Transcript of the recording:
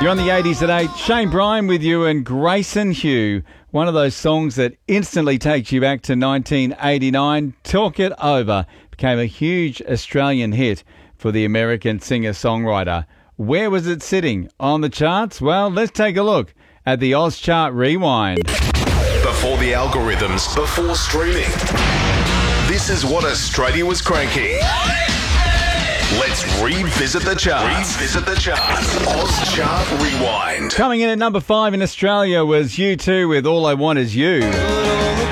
You're on the 80s at 8. Shane Bryan with you and Grayson Hugh. One of those songs that instantly takes you back to 1989. Talk It Over became a huge Australian hit for the American singer-songwriter. Where was it sitting on the charts? Well, let's take a look at the Oz Chart Rewind. Before the algorithms, before streaming. This is what Australia was cranking. Let's revisit the charts. Oz Chart Rewind. Coming in at number 5 in Australia was U2 with All I Want Is You.